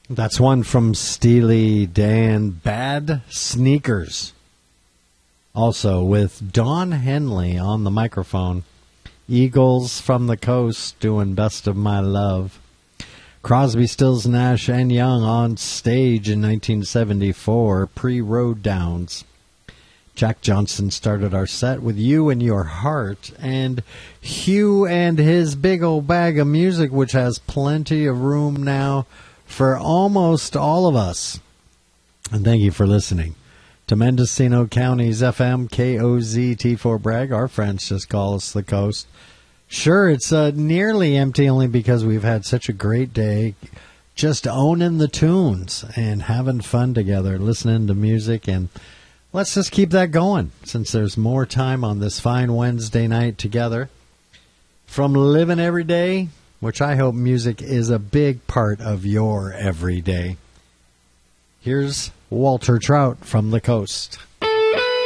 That's one from Steely Dan, Bad Sneakers. Also with Don Henley on the microphone. Eagles from the Coast doing Best of My Love. Crosby, Stills, Nash, and Young on stage in 1974, pre-Road Downs. Jack Johnson started our set with You and Your Heart, and Hugh and his big old bag of music, which has plenty of room now for almost all of us. And thank you for listening to Mendocino County's FM KOZT4 Bragg. Our friends just call us the Coast. Sure, it's nearly empty only because we've had such a great day just owning the tunes and having fun together, listening to music, and let's just keep that going since there's more time on this fine Wednesday night together. From living every day, which I hope music is a big part of your everyday. Here's Walter Trout from the Coast.